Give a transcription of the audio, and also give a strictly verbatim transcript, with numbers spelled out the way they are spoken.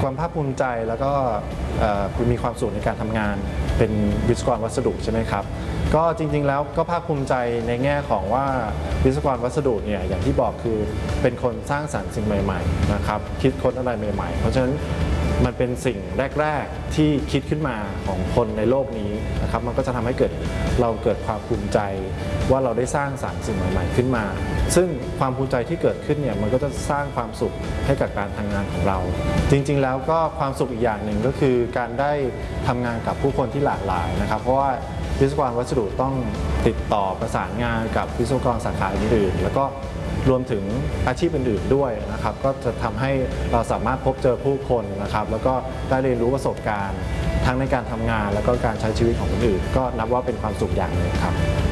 ความภาคภูมิใจแล้วก็คุณมีความสุขในการทำงานเป็นวิศวกรวัสดุใช่ไหมครับก็จริงๆแล้วก็ภาคภูมิใจในแง่ของว่าวิศวกรวัสดุเนี่ยอย่างที่บอกคือเป็นคนสร้างสรรค์สิ่งใหม่ๆนะครับคิดค้นอะไรใหม่ๆเพราะฉะนั้นมันเป็นสิ่งแรกๆที่คิดขึ้นมาของคนในโลกนี้นะครับมันก็จะทำให้เกิดเราเกิดความภูมิใจว่าเราได้สร้างสรรค์สิ่งใหม่ๆขึ้นมาซึ่งความภูมิใจที่เกิดขึ้นเนี่ยมันก็จะสร้างความสุขให้กับการทำงานของเราจริงๆแล้วก็ความสุขอีกอย่างหนึ่งก็คือการได้ทำงานกับผู้คนที่หลากหลายนะครับเพราะว่าวิศวกรวัสดุต้องติดต่อประสานงานกับวิศวกรสาขาอื่นๆแล้วก็รวมถึงอาชีพอื่นๆด้วยนะครับก็จะทำให้เราสามารถพบเจอผู้คนนะครับแล้วก็ได้เรียนรู้ประสบการณ์ทั้งในการทำงานแล้วก็การใช้ชีวิตของคนอื่นก็นับว่าเป็นความสุขอย่างหนึ่งครับ